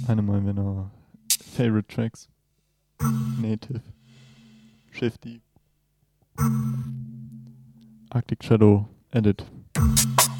Eine meiner Favorite Tracks. Native. Shifty. Arctic Shadow Edit.